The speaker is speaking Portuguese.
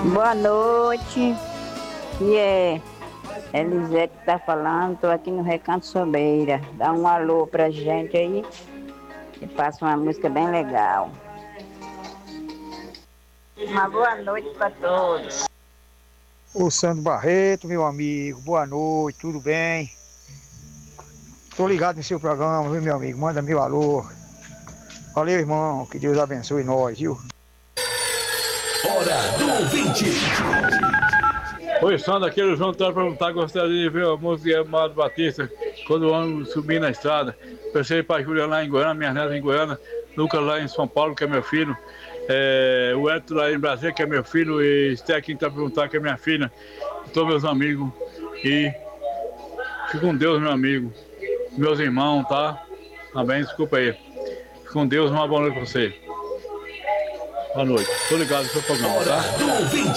Boa noite. E é Elisete que tá falando, tô aqui no Recanto Sobeira. Dá um alô pra gente aí e passa uma música bem legal. Uma boa noite para todos. Ô Sandro Barreto, meu amigo, boa noite, tudo bem? Tô ligado no seu programa, viu, meu amigo? Manda meu alô. Valeu, irmão, que Deus abençoe nós, viu? Hora do ouvinte. Oi, Sandro, aqui é o João para perguntar, gostaria de ver a música Amado Batista, quando o ônibus subir na estrada. Pensei para a Júlia lá em Goiânia, minha neta em Goiânia, Lucas lá em São Paulo, que é meu filho, o Edson lá em Brasília, que é meu filho, e Esté aqui para perguntar, que é minha filha, todos meus amigos, e fique com Deus, meu amigo, meus irmãos, tá? Tá bem, desculpa aí. Fique com Deus, uma boa noite para você. Boa noite. Tô ligado no seu programa, tá? Hora do ouvinte.